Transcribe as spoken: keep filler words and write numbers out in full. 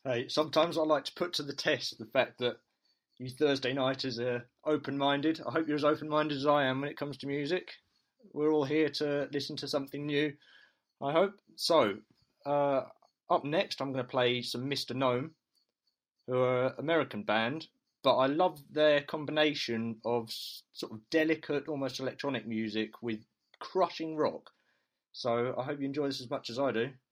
Hey, sometimes I like to put to the test the fact that you Thursday nighters are open-minded. I hope you're as open-minded as I am when it comes to music. We're all here to listen to something new, I hope. So, uh, up next, I'm going to play some Mister Gnome, who are an American band, but I love their combination of sort of delicate, almost electronic music with crushing rock. So I hope you enjoy this as much as I do.